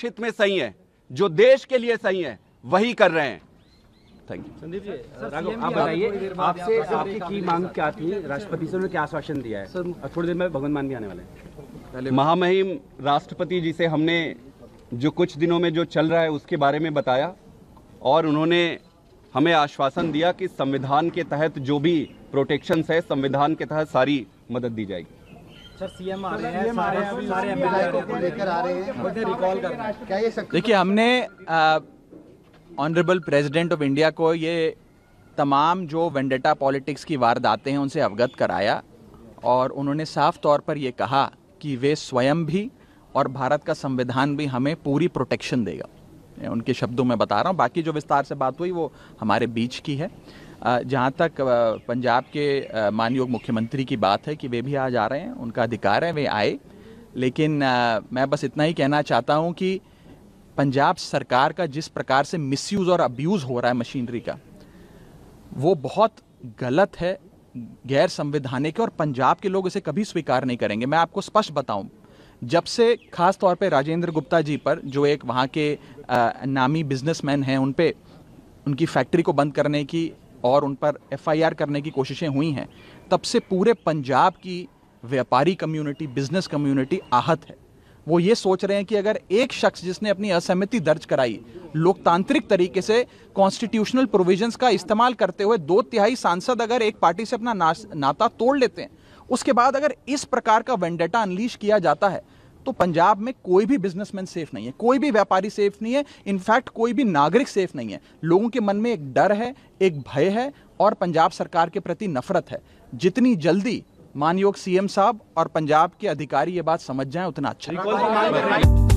देश हित में सही है, जो देश के लिए सही है, वही कर रहे हैं। Thank you. संदीप जी, राघव आप बताइए, आपसे आपकी की मांग क्या थी, राष्ट्रपति से उन्होंने क्या आश्वासन दिया है? सर थोड़ी देर में भगवंत मान भी आने वाले हैं। महामहिम राष्ट्रपति जी से हमने जो कुछ दिनों में जो चल रहा है उसके बारे में बताया और उन्होंने हमें आश्वासन दिया कि संविधान के तहत जो भी प्रोटेक्शंस है, संविधान के तहत सारी मदद दी जाएगी। सर सीएम आ रहे हैं, सारे एमएलए को लेकर आ रहे हैं, मुझे रिकॉल करना है। क्या ये देखिए, हमने ऑनरेबल प्रेसिडेंट ऑफ इंडिया को ये तमाम जो वेंडेटा पॉलिटिक्स की वारदातें हैं उनसे अवगत कराया और उन्होंने साफ तौर पर ये कहा कि वे स्वयं भी और भारत का संविधान भी हमें पूरी प्रोटेक्शन देगा। उनके शब्दों में बता रहा हूँ, बाकी जो विस्तार से बात हुई वो हमारे बीच की है। जहाँ तक पंजाब के माननीय मुख्यमंत्री की बात है कि वे भी आज आ रहे हैं, उनका अधिकार है, वे आए। लेकिन मैं बस इतना ही कहना चाहता हूँ कि पंजाब सरकार का जिस प्रकार से मिसयूज़ और अब्यूज़ हो रहा है मशीनरी का, वो बहुत गलत है, गैर संवैधानिक है और पंजाब के लोग इसे कभी स्वीकार नहीं करेंगे। मैं आपको स्पष्ट बताऊं, जब से खास तौर पे राजेंद्र गुप्ता जी पर, जो एक वहाँ के नामी बिजनेसमैन हैं, उन पे उनकी फैक्ट्री को बंद करने की और उन पर एफआईआर करने की कोशिशें हुई हैं, तब से पूरे पंजाब की व्यापारी कम्युनिटी, बिजनेस कम्युनिटी आहत है। वो ये सोच रहे हैं कि अगर एक शख्स जिसने अपनी असहमति दर्ज कराई, लोकतांत्रिक तरीके से कॉन्स्टिट्यूशनल प्रोविजंस का इस्तेमाल करते हुए 2/3 सांसद अगर एक पार्टी से अपना नाता तोड़ लेते हैं, उसके बाद अगर इस प्रकार का वेंडेटा अनलीश किया जाता है, तो पंजाब में कोई भी बिजनेसमैन सेफ नहीं है, कोई भी व्यापारी सेफ नहीं है, इनफैक्ट कोई भी नागरिक सेफ नहीं है। लोगों के मन में एक डर है, एक भय है और पंजाब सरकार के प्रति नफरत है। जितनी जल्दी मानयोग सीएम साहब और पंजाब के अधिकारी ये बात समझ जाएं उतना अच्छा है।